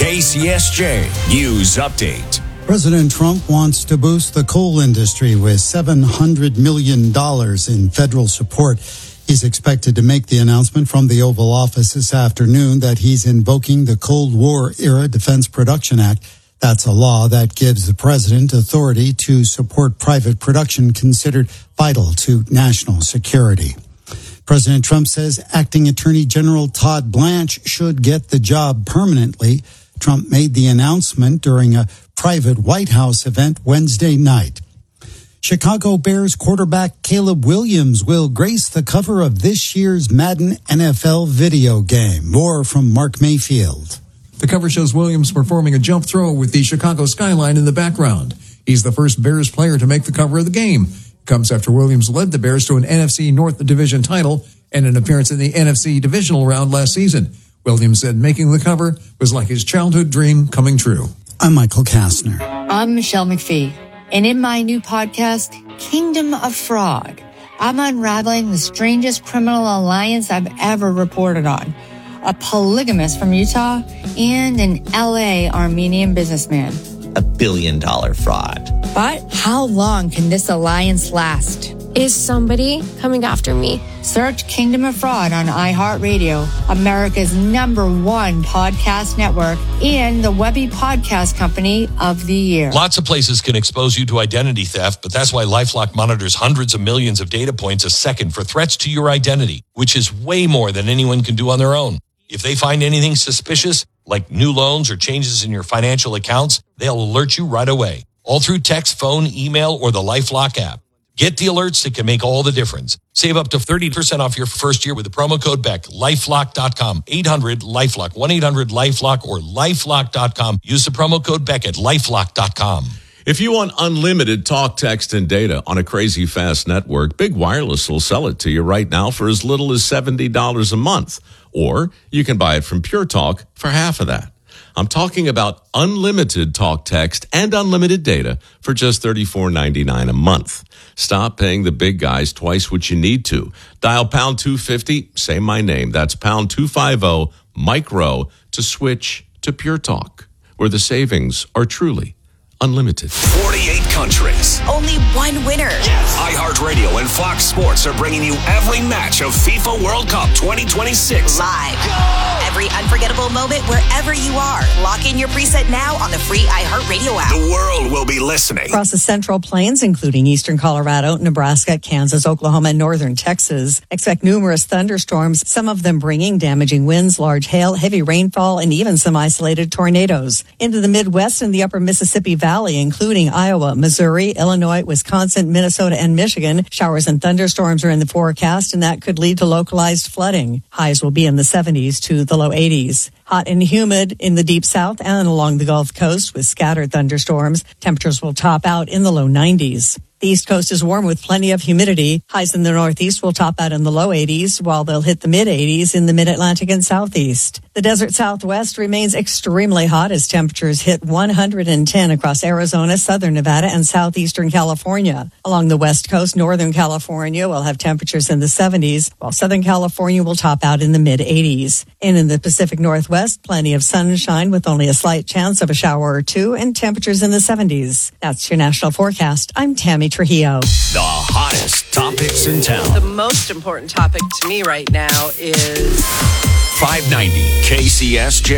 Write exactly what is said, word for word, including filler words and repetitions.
K C S J News Update. President Trump wants to boost the coal industry with seven hundred million dollars in federal support. He's expected to make the announcement from the Oval Office this afternoon that he's invoking the Cold War-era Defense Production Act. That's a law that gives the president authority to support private production considered vital to national security. President Trump says acting Attorney General Todd Blanche should get the job permanently. Trump made the announcement during a private White House event Wednesday night. Chicago Bears quarterback Caleb Williams will grace the cover of this year's Madden N F L video game. More from Mark Mayfield. The cover shows Williams performing a jump throw with the Chicago skyline in the background. He's the first Bears player to make the cover of the game. It comes after Williams led the Bears to an N F C North Division title and an appearance in the N F C divisional round last season. Williams said making the cover was like his childhood dream coming true. I'm Michael Kastner. I'm Michelle McPhee. And in my new podcast, Kingdom of Fraud, I'm unraveling the strangest criminal alliance I've ever reported on. A polygamist from Utah and an L A Armenian businessman. A billion dollar fraud. But how long can this alliance last? Is somebody coming after me? Search Kingdom of Fraud on iHeartRadio, America's number one podcast network, and the Webby Podcast Company of the Year. Lots of places can expose you to identity theft, but that's why LifeLock monitors hundreds of millions of data points a second for threats to your identity, which is way more than anyone can do on their own. If they find anything suspicious, like new loans or changes in your financial accounts, they'll alert you right away, all through text, phone, email, or the LifeLock app. Get the alerts that can make all the difference. Save up to thirty percent off your first year with the promo code B E C. lifelock dot com, eight hundred LifeLock, one eight hundred LifeLock, or lifelock dot com. Use the promo code B E C at lifelock dot com. If you want unlimited talk, text, and data on a crazy fast network, Big Wireless will sell it to you right now for as little as seventy dollars a month. Or you can buy it from Pure Talk for half of that. I'm talking about unlimited talk, text, and unlimited data for just thirty-four ninety-nine a month. Stop paying the big guys twice what you need to. Dial pound two fifty, say my name. That's pound two fifty, micro, to switch to Pure Talk, where the savings are truly unlimited. forty-eight countries. Only one winner. Yes. iHeartRadio and Fox Sports are bringing you every match of FIFA World Cup twenty twenty-six. Live. Go! Every unforgettable moment wherever you are. Lock in your preset now on the free iHeartRadio app. The world will be listening. Across the Central Plains, including eastern Colorado, Nebraska, Kansas, Oklahoma, and northern Texas, expect numerous thunderstorms, some of them bringing damaging winds, large hail, heavy rainfall, and even some isolated tornadoes. Into the Midwest and the upper Mississippi Valley, including Iowa, Missouri, Illinois, Wisconsin, Minnesota, and Michigan, showers and thunderstorms are in the forecast, and that could lead to localized flooding. Highs will be in the seventies to the low eighties. Hot and humid in the deep south and along the Gulf Coast with scattered thunderstorms. Temperatures will top out in the low nineties. The East Coast is warm with plenty of humidity. Highs in the Northeast will top out in the low eighties, while they'll hit the mid-eighties in the Mid-Atlantic and Southeast. The desert Southwest remains extremely hot as temperatures hit one hundred ten across Arizona, southern Nevada, and southeastern California. Along the West Coast, northern California will have temperatures in the seventies, while southern California will top out in the mid-eighties. And in the Pacific Northwest, plenty of sunshine with only a slight chance of a shower or two and temperatures in the seventies. That's your national forecast. I'm Tammy Trujillo. The hottest topics in town. The most important topic to me right now is five ninety K C S J.